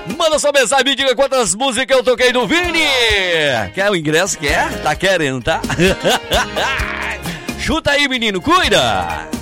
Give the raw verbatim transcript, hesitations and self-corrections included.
Manda sua mensagem, me diga quantas músicas eu toquei no Vini. Quer o ingresso? Quer? Tá querendo, tá? Chuta aí, menino, cuida!